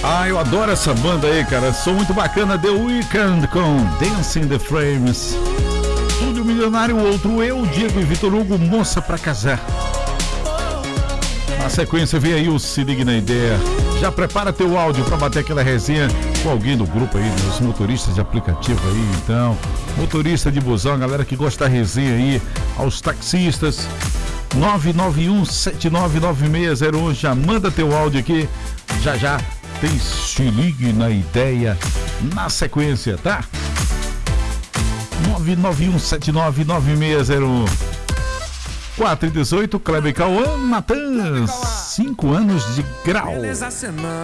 Ah, eu adoro essa banda aí, cara. Sou muito bacana. The Weeknd com Dancing the Flames. Túlio Milionário, outro eu, Diego e Vitor Hugo, Moça pra Casar. Na sequência vem aí o Se Ligue na Ideia. Já prepara teu áudio pra bater aquela resenha com alguém do grupo aí, os motoristas de aplicativo aí, então. Motorista de busão, galera que gosta da resenha aí, aos taxistas. 991799601, já manda teu áudio aqui. Já tem Se Ligue na Ideia na sequência, tá? 991799601. 4h18, Kleber Cauã, Natan, 5 anos de grau.